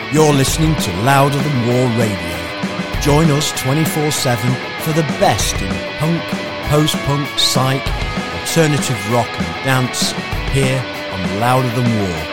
You're listening to Louder Than War Radio. Join us 24/7 for the best in punk, post-punk, psych, alternative rock and dance here on Louder Than War.